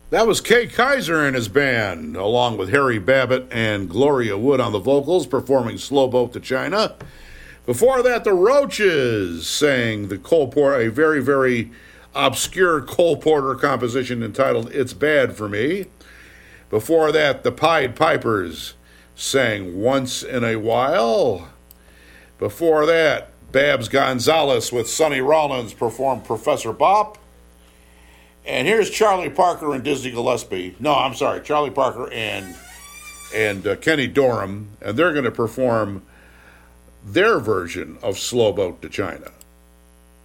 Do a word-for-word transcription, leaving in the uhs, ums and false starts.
That was Kay Kaiser and his band, along with Harry Babbitt and Gloria Wood on the vocals, performing Slow Boat to China. Before that, the Roaches sang the Cole Porter, a very, very obscure Cole Porter composition entitled It's Bad for Me. Before that, the Pied Pipers sang Once in a While. Before that, Babs Gonzalez with Sonny Rollins performed Professor Bop. And here's Charlie Parker and Dizzy Gillespie. No, I'm sorry, Charlie Parker and and uh, Kenny Dorham, and they're going to perform their version of Slow Boat to China.